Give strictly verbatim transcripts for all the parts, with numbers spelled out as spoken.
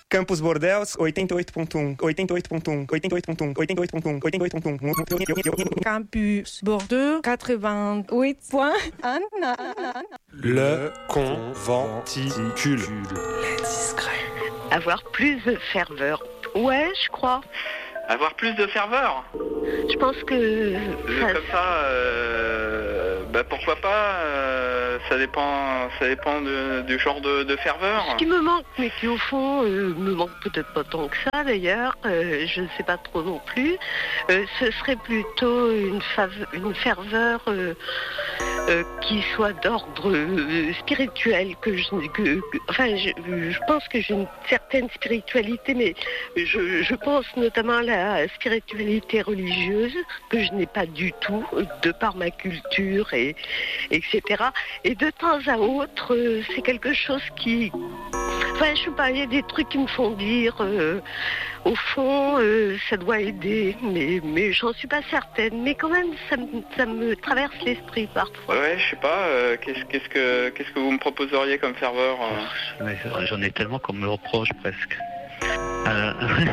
Campus Bordeaux, oitenta e oito ponto um, oitenta e oito ponto um, oitenta e oito ponto um, oitenta e oito ponto um, oitenta e oito ponto um. Campus Bordeaux, quatre-vingt-huit point un. Le conventicule. Les discrets. Avoir plus de ferveur. Ouais, je crois. Avoir plus de ferveur. Je pense que... Euh, ça... Comme ça, euh, bah pourquoi pas, euh, ça dépend, ça dépend de, du genre de, de ferveur. Ce qui me manque, mais qui au fond euh, me manque peut-être pas tant que ça d'ailleurs, euh, je ne sais pas trop non plus, euh, ce serait plutôt une, fave- une ferveur euh, euh, qui soit d'ordre euh, spirituel, que je, que, que, enfin je, je pense que j'ai une certaine spiritualité, mais je, je pense notamment à la spiritualité religieuse, que je n'ai pas du tout, de par ma culture, et, etc. Et de temps à autre, euh, c'est quelque chose qui... Enfin, je sais pas, il y a des trucs qui me font dire, euh, au fond, euh, ça doit aider, mais, mais j'en suis pas certaine. Mais quand même, ça, me- ça me traverse l'esprit parfois. Ouais, ouais, je sais pas, euh, qu'est-ce, qu'est-ce que, qu'est-ce que vous me proposeriez comme ferveur euh Ouais, j'en ai tellement qu'on me le reproche presque. Euh,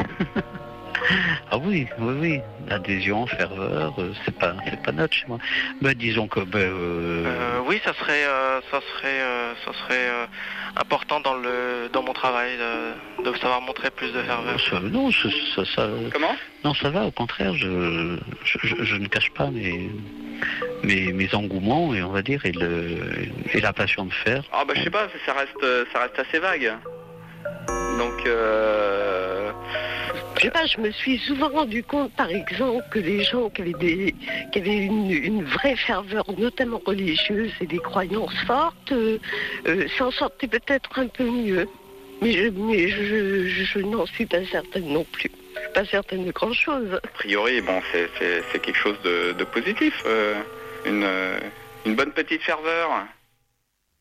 Ah oui, oui, oui. Adhésion, ferveur, euh, c'est pas, c'est pas neutre chez moi. Ben, disons que, ben, euh... Euh, oui, ça serait, euh, ça serait, euh, ça serait euh, important dans le, dans mon travail de, de savoir montrer plus de ferveur. ça, non, ça, ça, ça- Comment non, ça va. Au contraire, je, je, je- je ne cache pas mes, mes, mes engouements et on va dire et le, et la passion de faire. Ah bah je sais pas, ça reste, ça reste assez vague. Donc, euh... Je sais pas, je me suis souvent rendu compte, par exemple, que les gens qui avaient, des, qui avaient une, une vraie ferveur, notamment religieuse, et des croyances fortes, euh, euh, s'en sortaient peut-être un peu mieux. Mais je, mais je, je, je n'en suis pas certaine non plus. Je suis pas certaine de grand-chose. a priori, bon, c'est, c'est, c'est quelque chose de, de positif. euh, une, euh, une bonne petite ferveur.